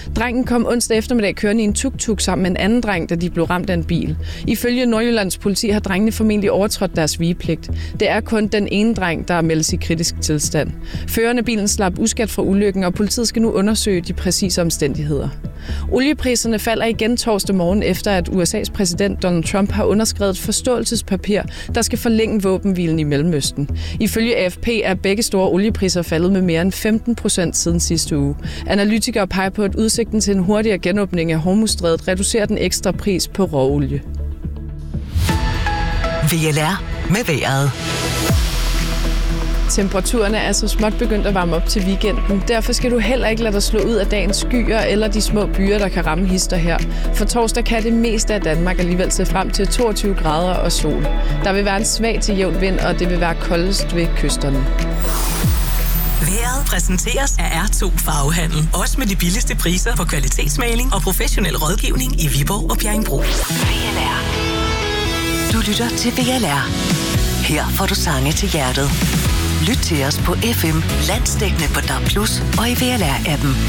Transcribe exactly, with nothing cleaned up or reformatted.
Drengen kom onsdag eftermiddag kørende i en tuk-tuk sammen med en anden dreng, da de blev ramt af en bil. Ifølge Nordjyllands politi har drengene formentlig overtrådt deres vigepligt. Det er kun den ene dreng, der er meldt i kritisk tilstand. Føreren af bilen slap uskadt fra ulykken, og politiet skal nu undersøge de præcise omstændigheder. Oliepriserne falder igen torsdag morgen efter, at U S A's præsident Donald Trump har underskrevet et forståelsespapir, der skal forlænge våbenhvilen i Mellemøsten. Ifølge A F P er begge store oliepriser faldet med mere end femten procent siden sidste uge. Analytikere peger på, at udsigten til en hurtigere genåbning af Hormuzstrædet reducerer den ekstra pris på råolie. V L R med vejret. Temperaturerne er så småt begyndt at varme op til weekenden. Derfor skal du heller ikke lade dig slå ud af dagens skyer eller de små byer, der kan ramme hister her. For torsdag kan det meste af Danmark alligevel se frem til toogtyve grader og sol. Der vil være en svag til jævn vind, og det vil være koldest ved kysterne. Vejret præsenteres af R to Farvehandel. Også med de billigste priser på kvalitetsmaling og professionel rådgivning i Viborg og Bjerringbro. V L R. Du lytter til V L R. Her får du sange til hjertet. Lyt til os på F M, landsdækkende på D A B plus, og i V L R-appen.